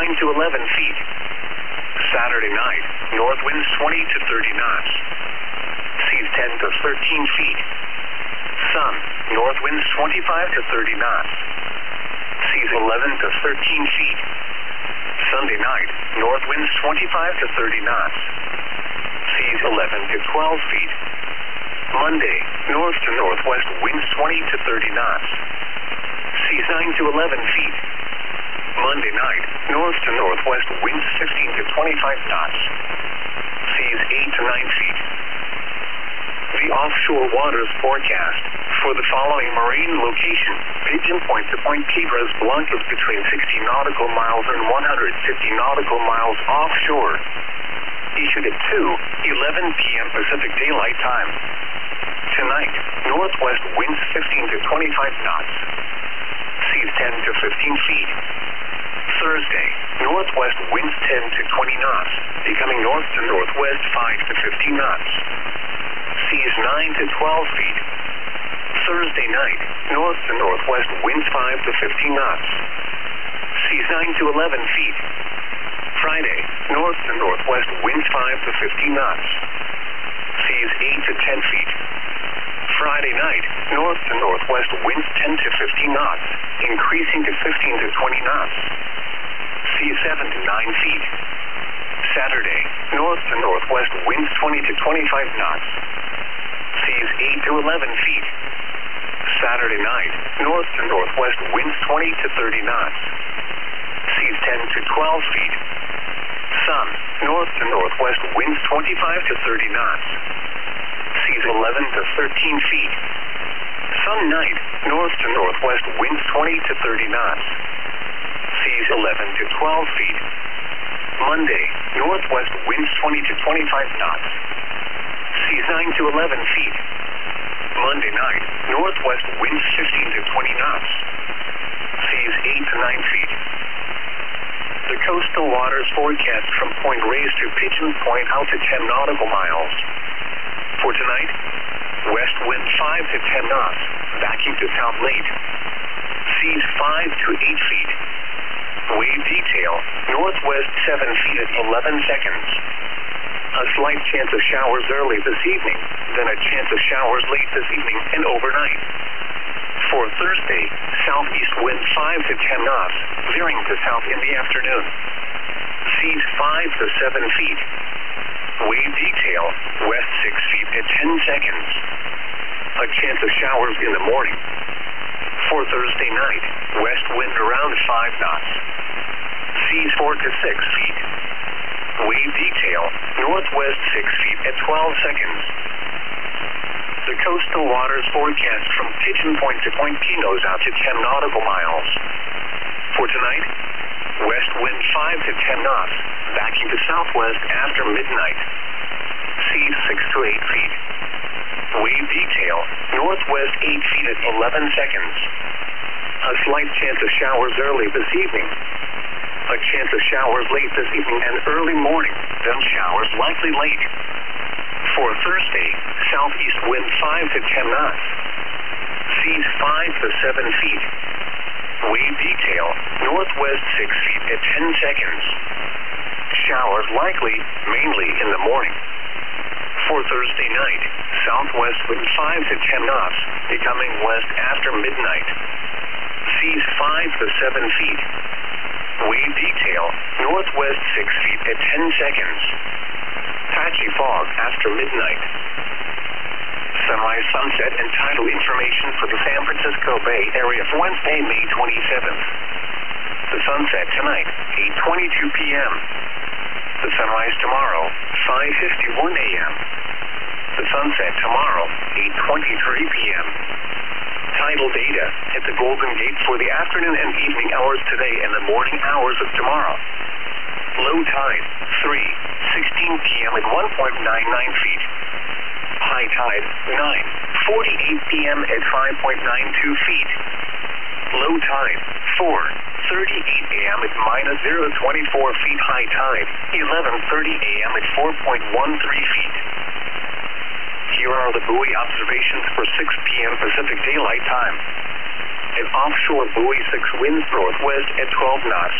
9 to 11 feet. Saturday night, north winds 20 to 30 knots. Seas 10 to 13 feet. Sun, north winds 25 to 30 knots. Seas 11 to 13 feet. Sunday night, north winds 25 to 30 knots. Seas 11 to 12 feet. Monday, north to northwest winds 20 to 30 knots. Seas 9 to 11 feet. Monday night, north to northwest winds 16 to 25 knots. Seas 8 to 9 feet. The offshore waters forecast for the following marine location: Pigeon Point to Point Piedras Blancas between 60 nautical miles and 150 nautical miles offshore. Issued at 2:11 p.m. Pacific Daylight Time. Tonight, northwest winds 15 to 25 knots. Seas 10 to 15 feet. Thursday, northwest winds 10 to 20 knots, becoming north to northwest 5 to 15 knots. Seas 9 to 12 feet. Thursday night, north to northwest winds 5 to 15 knots. Seas 9 to 11 feet. Friday, north to northwest winds 5 to 15 knots. Seas 8 to 10 feet. Friday night, north to northwest winds 10 to 15 knots, increasing to 15 to 20 knots. Seas 7 to 9 feet. Saturday, north to northwest winds 20 to 25 knots. Seas 8 to 11 feet. Saturday night, north to northwest winds 20 to 30 knots. Seas 10 to 12 feet. Sun, north to northwest winds 25 to 30 knots. Seas 11 to 13 feet. Sun night, north to northwest winds 20 to 30 knots. Seas 11 to 12 feet. Monday, northwest winds 20 to 25 knots. Seas 9 to 11 feet. Monday night, northwest winds 15 to 20 knots. Seas 8 to 9 feet. The coastal waters forecast from Point Reyes to Pigeon Point out to 10 nautical miles. For tonight, west wind 5 to 10 knots, backing to south late. Seas 5 to 8 feet. Wave detail, northwest 7 feet at 11 seconds. A slight chance of showers early this evening, then a chance of showers late this evening and overnight. For Thursday, southeast wind 5 to 10 knots, veering to south in the afternoon. Seas 5 to 7 feet. Wave detail, west 6 feet at 10 seconds. A chance of showers in the morning. For Thursday night, west wind around 5 knots. Seas 4 to 6 feet. Wave detail, northwest 6 feet at 12 seconds. The coastal waters forecast from Pigeon Point to Point Pinos out to 10 nautical miles. For tonight, west wind 5 to 10 knots, backing to southwest after midnight. Seas 6 to 8 feet. Wave detail, northwest 8 feet at 11 seconds. A slight chance of showers early this evening. A chance of showers late this evening and early morning, then showers likely late. For Thursday, southeast wind 5 to 10 knots. Seas 5 to 7 feet. Wave detail, northwest 6 feet at 10 seconds. Showers likely, mainly in the morning. For Thursday night, southwest wind 5 to 10 knots, becoming west after midnight. Seas 5 to 7 feet. Wave detail, northwest 6 feet at 10 seconds. Patchy fog after midnight. Sunrise, sunset, and tidal information for the San Francisco Bay Area for Wednesday, May 27th. The sunset tonight, 8:22 p.m. The sunrise tomorrow, 5:51 a.m. The sunset tomorrow, 8:23 p.m. Tidal data at the Golden Gate for the afternoon and evening hours today and the morning hours of tomorrow. Low tide, 3:16 p.m. at 1.99 feet. High tide, 9:48 p.m. at 5.92 feet. Low tide, 4:38 a.m. at minus 0.24 feet. High tide, 11:30 a.m. at 4.13 feet. Here are the buoy observations for 6 p.m. Pacific Daylight Time. An offshore buoy 6 winds northwest at 12 knots.